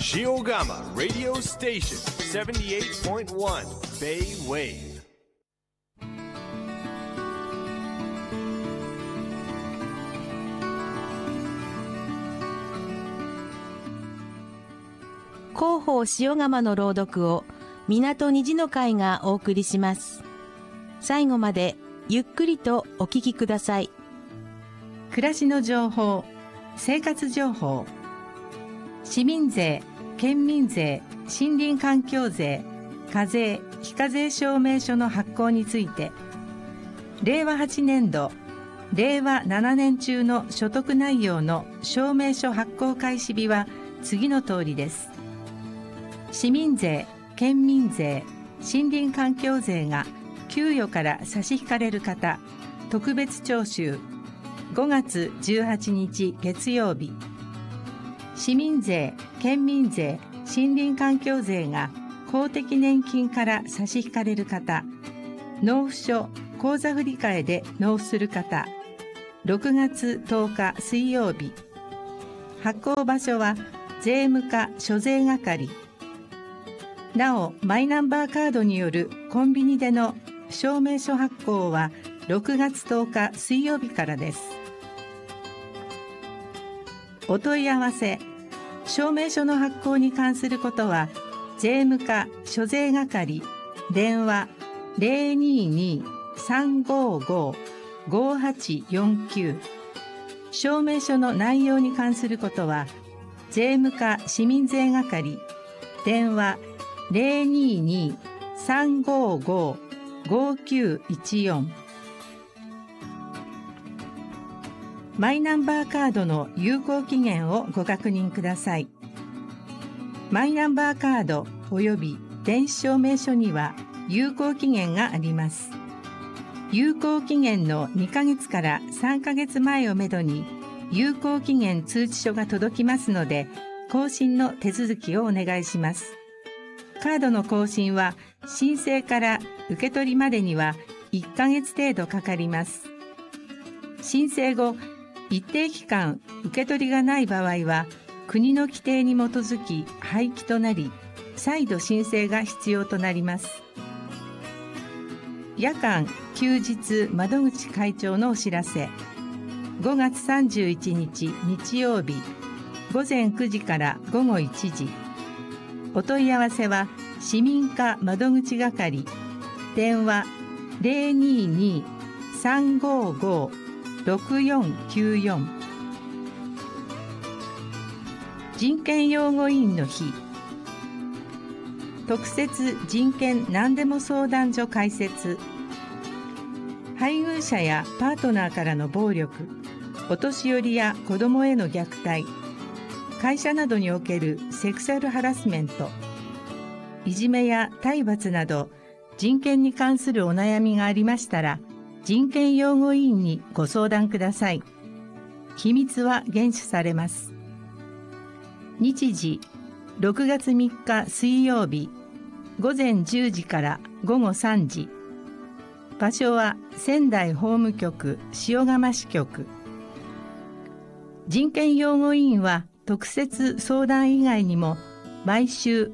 Shiogama Radio Station 78.1 Bay Wave。 広報塩釜の朗読を港虹の会がお送りします。最後までゆっくりとお聞きください。 暮らしの情報、生活情報、市民税、県民税、森林環境税、課税、非課税証明書の発行について、令和8年度、令和7年中の所得内容の証明書発行開始日は次の通りです。市民税、県民税、森林環境税が給与から差し引かれる方、特別徴収、5月18日月曜日。市民税、県民税、森林環境税が公的年金から差し引かれる方、納付書、口座振替で納付する方、6月10日水曜日。発行場所は税務課諸税係。なお、マイナンバーカードによるコンビニでの証明書発行は6月10日水曜日からです。お問い合わせ、証明書の発行に関することは、税務課諸税係、電話 022-355-5849。証明書の内容に関することは、税務課市民税係、電話 022-355-5914。マイナンバーカードの有効期限をご確認ください。マイナンバーカード及び電子証明書には有効期限があります。有効期限の2ヶ月から3ヶ月前をめどに有効期限通知書が届きますので、更新の手続きをお願いします。カードの更新は申請から受け取りまでには1ヶ月程度かかります。申請後、一定期間受け取りがない場合は、国の規定に基づき廃棄となり、再度申請が必要となります。夜間・休日窓口開庁のお知らせ。5月31日日曜日、午前9時から午後1時。お問い合わせは市民課窓口係、電話 022-355-6494。人権擁護委員の日。特設人権何でも相談所開設。配偶者やパートナーからの暴力、お年寄りや子どもへの虐待、会社などにおけるセクシャルハラスメント、いじめや体罰など人権に関するお悩みがありましたら、人権擁護委員にご相談ください。秘密は厳守されます。日時、6月3日水曜日、午前10時から午後3時。場所は仙台法務局塩釜支局。人権擁護委員は特設相談以外にも毎週